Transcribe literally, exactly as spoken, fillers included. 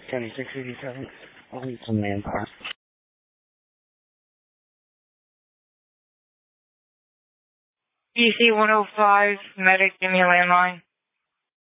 seventy-six eighty-seven. I'll need some manpower. B C one oh five, medic, give me a landline.